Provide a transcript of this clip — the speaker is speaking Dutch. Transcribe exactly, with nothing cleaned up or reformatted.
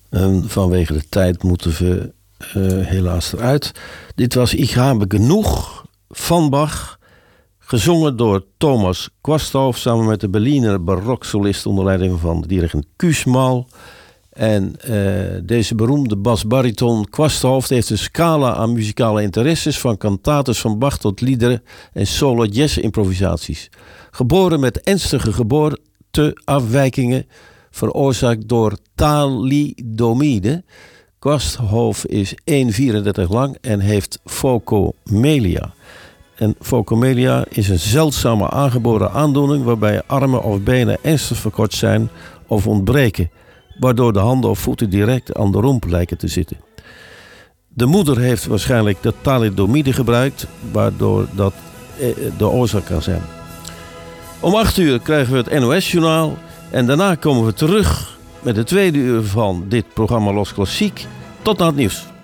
En vanwege de tijd moeten we uh, helaas eruit. Dit was Ich habe genoeg van Bach, gezongen door Thomas Quasthoff samen met de Berliner baroksolist onder leiding van de dirigent Kussmaul. En uh, deze beroemde basbariton Quasthoff heeft een scala aan muzikale interesses, van cantates van Bach tot liederen en solo jazz-improvisaties. Geboren met ernstige geboorteafwijkingen, veroorzaakt door thalidomide. Quasthoff is één komma vierendertig lang en heeft phocomelia. En phocomelia is een zeldzame aangeboren aandoening waarbij armen of benen ernstig verkort zijn of ontbreken, waardoor de handen of voeten direct aan de romp lijken te zitten. De moeder heeft waarschijnlijk de thalidomide gebruikt, waardoor dat de oorzaak kan zijn. Om acht uur krijgen we het N O S-journaal en daarna komen we terug met het tweede uur van dit programma Los Klassiek. Tot na het nieuws.